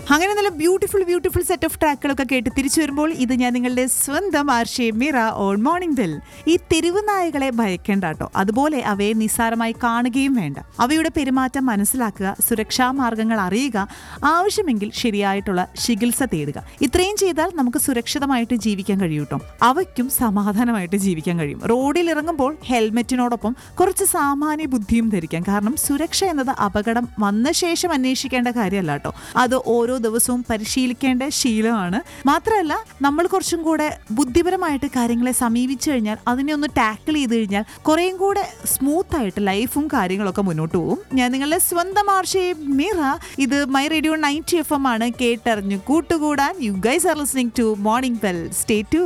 അങ്ങനെ നല്ല beautiful set of ട്രാക്കുകളൊക്കെ കേട്ട് തിരിച്ചു വരുമ്പോൾ ഇത് ഞാൻ നിങ്ങളുടെ സ്വന്തം ആർഷേ മിറ ഓൺ മോർണിംഗ് ബെൽ. ഈ തെരുവ് നായകളെ ഭയക്കേണ്ട കേട്ടോ, അതുപോലെ അവയെ നിസ്സാരമായി കാണുകയും വേണ്ട. അവയുടെ പെരുമാറ്റം മനസ്സിലാക്കുക, സുരക്ഷാ മാർഗങ്ങൾ അറിയുക, ആവശ്യമെങ്കിൽ ശരിയായിട്ടുള്ള ചികിത്സ തേടുക. ഇത്രയും ചെയ്താൽ നമുക്ക് സുരക്ഷിതമായിട്ട് ജീവിക്കാൻ കഴിയും കേട്ടോ. അവയ്ക്കും സമാധാനമായിട്ട് ജീവിക്കാൻ കഴിയും. റോഡിൽ ഇറങ്ങുമ്പോൾ ഹെൽമെറ്റിനോടൊപ്പം കുറച്ച് സാമാന്യ ബുദ്ധിയും ധരിക്കാം. കാരണം സുരക്ഷ എന്നത് അപകടം വന്ന ശേഷം അന്വേഷിക്കേണ്ട കാര്യമല്ല കേട്ടോ, അത് ഓരോ ദിവസവും പരിശീലിക്കേണ്ട ശീലമാണ്. മാത്രമല്ല നമ്മൾ കുറച്ചും കൂടെ ബുദ്ധിപരമായിട്ട് കാര്യങ്ങളെ സമീപിച്ചു കഴിഞ്ഞാൽ, അതിനെ ഒന്ന് ടാക്കിൾ ചെയ്ത് കഴിഞ്ഞാൽ കുറേയും കൂടെ സ്മൂത്ത് ആയിട്ട് ലൈഫും കാര്യങ്ങളൊക്കെ മുന്നോട്ട് പോകും. ഞാൻ നിങ്ങളുടെ സ്വന്തം ആർഷേ മിറ. ഇത് മൈ റേഡിയോ 90 FM ആണ്. കേട്ടറിഞ്ഞു കൂട്ടുകൂടാൻ. You guys are listening to morning bell. Stay tuned.